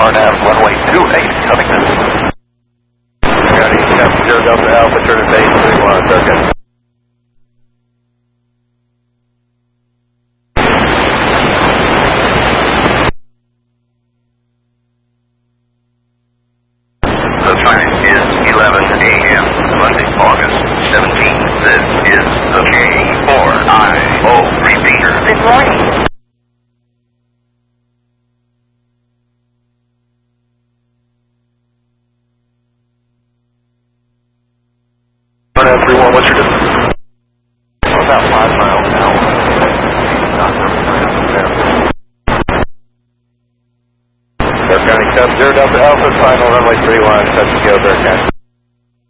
RNAV, runway 28, coming in. County Cap 0 Delta Alpha, turn to base 31, okay. The time is 11 a.m., Monday, August 17th. This is the K4IO repeater. Good morning. RNAV 31, what's your distance? About 5 miles an hour. County Cap 0 Delta Alpha, final runway 31, touch and go, Bear County.